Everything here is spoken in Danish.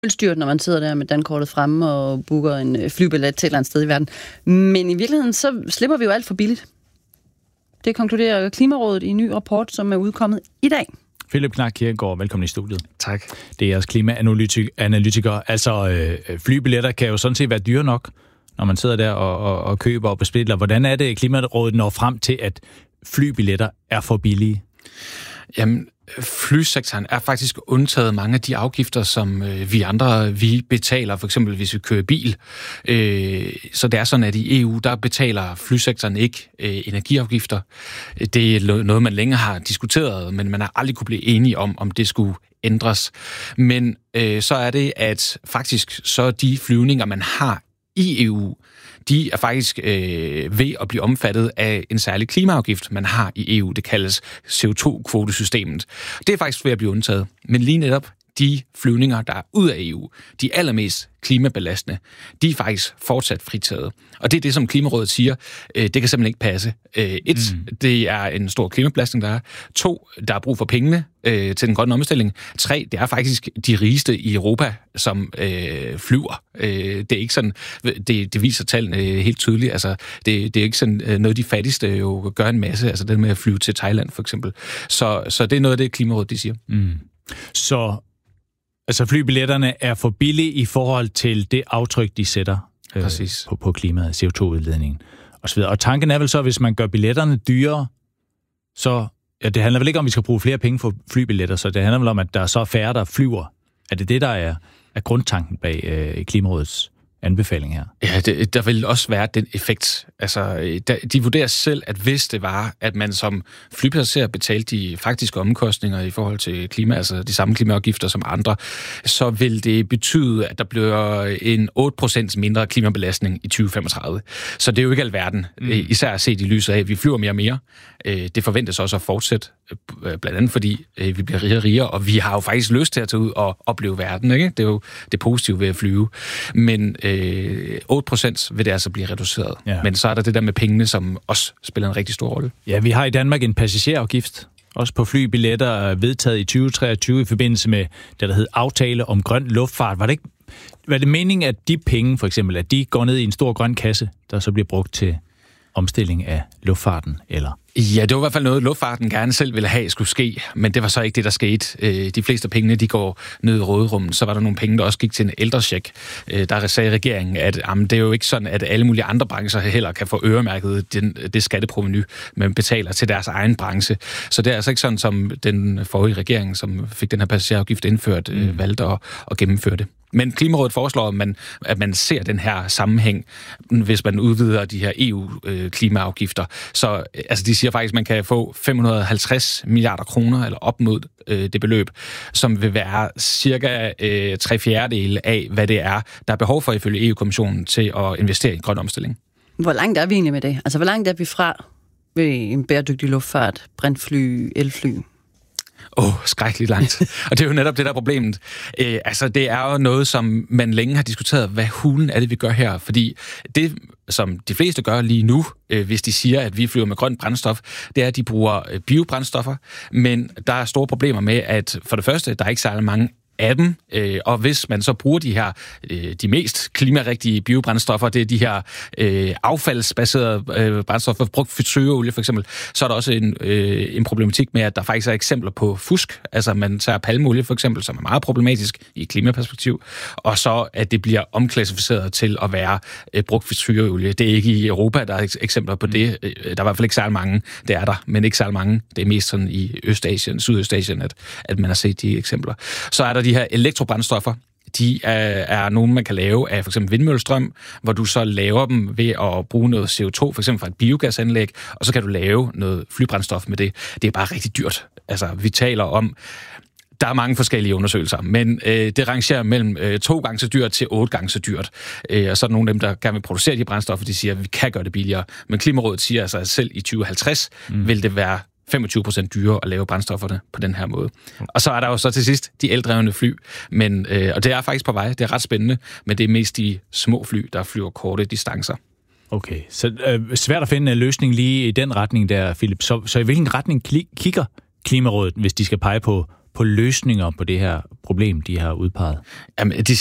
styrt, når man sidder der med dankortet fremme og booker en flybillet til et eller andet sted i verden. Men i virkeligheden, så slipper vi jo alt for billigt. Det konkluderer Klimarådet i en ny rapport, som er udkommet i dag. Philip Knark Kirkegaard, velkommen i studiet. Tak. Det er jeres klimaanalytiker. Altså, flybilletter kan jo sådan set være dyre nok, når man sidder der og køber og bestiller. Hvordan er det, Klimarådet når frem til, at flybilletter er for billige? Jamen, flysektoren er faktisk undtaget mange af de afgifter, som vi betaler, for eksempel hvis vi kører bil. Så det er sådan, at i EU, der betaler flysektoren ikke energiafgifter. Det er noget, man længe har diskuteret, men man har aldrig kunne blive enige om det skulle ændres. Men så er det, at faktisk så de flyvninger, man har i EU, de er faktisk ved at blive omfattet af en særlig klimaafgift, man har i EU. Det kaldes CO2-kvotesystemet. Det er faktisk ved at blive undtaget. Men lige netop de flyvninger, der er ud af EU, de allermest klimabelastende, de er faktisk fortsat fritaget. Og det er det, som Klimarådet siger, det kan simpelthen ikke passe. Det er en stor klimabelastning, der er. 2, der er brug for pengene til den grønne omstilling. 3, det er faktisk de rigeste i Europa, som flyver. Det er ikke sådan, det viser tallene helt tydeligt. Altså, det er ikke sådan noget, de fattigste jo gør en masse, altså det med at flyve til Thailand for eksempel. Så det er noget af det, Klimarådet de siger. Så altså flybilletterne er for billige i forhold til det aftryk, de sætter på klimaet, CO2-udledningen osv. Og tanken er vel så, hvis man gør billetterne dyrere, så det handler vel ikke om, at vi skal bruge flere penge for flybilletter, så det handler vel om, at der er så færre, der flyver. Er det det, der er grundtanken bag Klimarådets anbefaling her? Ja, der vil også være den effekt. Altså, de vurderer selv, at hvis det var, at man som flypassager betalte de faktiske omkostninger i forhold til klima, altså de samme klimaafgifter som andre, så vil det betyde, at der bliver en 8% mindre klimabelastning i 2035. Så det er jo ikke alverden, især set i lyset af, at vi flyver mere og mere. Det forventes også at fortsætte, blandt andet fordi vi bliver rigere og rigere, og vi har jo faktisk lyst til at tage ud og opleve verden, ikke? Det er jo det positive ved at flyve. Men 8% vil det altså blive reduceret. Ja. Men så er der det der med pengene, som også spiller en rigtig stor rolle. Ja, vi har i Danmark en passagerafgift, også på flybilletter, vedtaget i 2023 i forbindelse med det, der hed aftale om grøn luftfart. Var det meningen, at de penge, for eksempel, at de går ned i en stor grøn kasse, der så bliver brugt til omstilling af luftfarten, eller? Ja, det var i hvert fald noget, luftfarten gerne selv ville have skulle ske, men det var så ikke det, der skete. De fleste af pengene, de går ned i råderummet. Så var der nogle penge, der også gik til en ældrecheck. Der sagde regeringen, at det er jo ikke sådan, at alle mulige andre brancher heller kan få øremærket det skatteprovenu, man betaler til deres egen branche. Så det er altså ikke sådan, som den forrige regering, som fik den her passagerafgift indført, valgte at gennemføre det. Men Klimarådet foreslår, at man ser den her sammenhæng, hvis man udvider de her EU-klimaafgifter. Så altså, de siger faktisk, at man kan få 550 milliarder kroner, eller op mod det beløb, som vil være cirka 3/4 af, hvad det er, der er behov for ifølge EU-kommissionen til at investere i grøn omstilling. Hvor langt er vi egentlig med det? Altså, hvor langt er vi fra ved en bæredygtig luftfart, brintfly, elfly? Skrækkeligt langt. Og det er jo netop det, der er problemet. Altså, det er jo noget, som man længe har diskuteret. Hvad hulen er det, vi gør her? Fordi det, som de fleste gør lige nu, hvis de siger, at vi flyver med grønt brændstof, det er, at de bruger biobrændstoffer. Men der er store problemer med, at for det første, der er ikke særlig mange af dem, og hvis man så bruger de mest klimarigtige biobrændstoffer, det er de her affaldsbaserede brændstoffer, brugt fritureolie for eksempel, så er der også en problematik med, at der faktisk er eksempler på fusk. Altså man tager palmeolie for eksempel, som er meget problematisk i klimaperspektiv, og så at det bliver omklassificeret til at være brugt fritureolie. Det er ikke i Europa, der er eksempler på det. Der er i hvert fald ikke særlig mange. Det er der, men ikke særlig mange. Det er mest sådan i Østasien, Sydøstasien, at man har set de eksempler. Så er der de her elektrobrændstoffer. De er nogle, man kan lave af for eksempel vindmøllestrøm, hvor du så laver dem ved at bruge noget CO2, for eksempel fra et biogasanlæg, og så kan du lave noget flybrændstof med det. Det er bare rigtig dyrt. Altså, vi taler om, der er mange forskellige undersøgelser, men det rangerer mellem 2 gange så dyrt til 8 gange så dyrt. Og så er der nogle af dem, der gerne vil producere de brændstoffer, de siger, at vi kan gøre det billigere. Men Klimarådet siger altså, at selv i 2050 vil det være 25% dyrere at lave brændstofferne på den her måde. Og så er der jo så til sidst de eldrevne fly, og det er faktisk på vej, det er ret spændende, men det er mest de små fly, der flyver korte distancer. Okay, så svært at finde en løsning lige i den retning der, Philip. Så i hvilken retning kigger Klimarådet, hvis de skal pege på på løsninger på det her problem, de har udpeget? Jamen, de